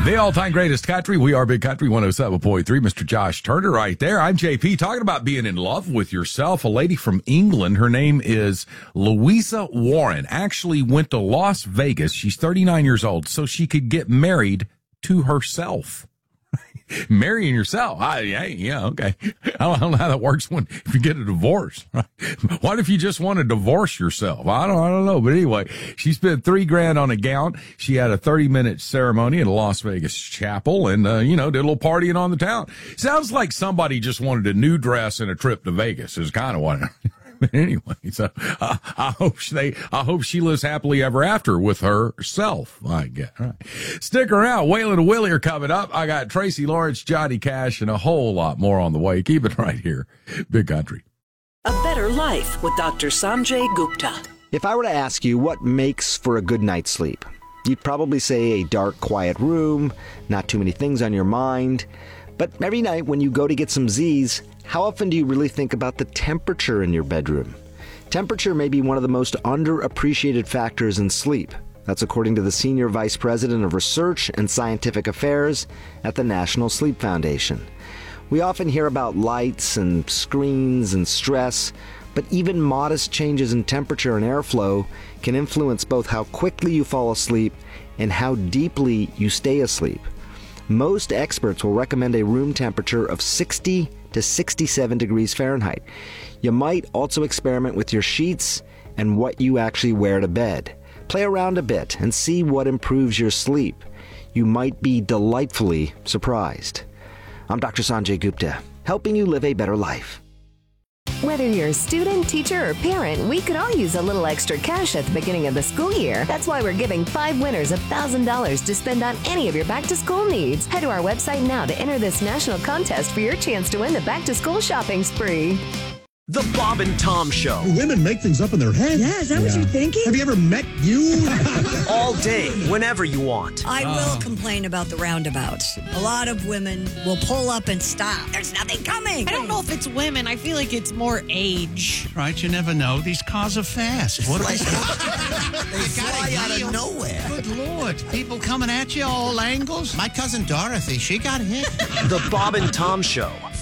The all-time greatest country. We are Big Country 107.3. Mr. Josh Turner right there. I'm JP, talking about being in love with yourself. A lady from England, her name is Louisa Warren, actually went to Las Vegas. She's 39 years old, so she could get married to herself. Marrying yourself. Okay. I don't know how that works if you get a divorce. Right? What if you just want to divorce yourself? I don't know. But anyway, she spent $3,000 on a gown. She had a 30-minute ceremony at a Las Vegas chapel and, did a little partying on the town. Sounds like somebody just wanted a new dress and a trip to Vegas is kind of what. But anyway, so I hope she lives happily ever after with herself. I guess. Right. Stick around. Waylon and Willie are coming up. I got Tracy Lawrence, Johnny Cash, and a whole lot more on the way. Keep it right here. Big Country. A Better Life with Dr. Sanjay Gupta. If I were to ask you what makes for a good night's sleep, you'd probably say a dark, quiet room, not too many things on your mind. But every night when you go to get some Z's, how often do you really think about the temperature in your bedroom? Temperature may be one of the most underappreciated factors in sleep. That's according to the Senior Vice President of Research and Scientific Affairs at the National Sleep Foundation. We often hear about lights and screens and stress, but even modest changes in temperature and airflow can influence both how quickly you fall asleep and how deeply you stay asleep. Most experts will recommend a room temperature of 60 to 67 degrees Fahrenheit. You might also experiment with your sheets and what you actually wear to bed. Play around a bit and see what improves your sleep. You might be delightfully surprised. I'm Dr. Sanjay Gupta, helping you live a better life. Whether you're a student, teacher, or parent, we could all use a little extra cash at the beginning of the school year. That's why we're giving 5 winners $1,000 to spend on any of your back-to-school needs. Head to our website now to enter this national contest for your chance to win the back-to-school shopping spree. The Bob and Tom Show. Women make things up in their head. Yeah, is that what you're thinking? Have you ever met you? All day, whenever you want. I will complain about the roundabouts. A lot of women will pull up and stop. There's nothing coming. I don't know if it's women. I feel like it's more age. Right, you never know. These cars are fast. What They fly out of nowhere. Good Lord. People coming at you all angles. My cousin Dorothy, she got hit. The Bob and Tom Show.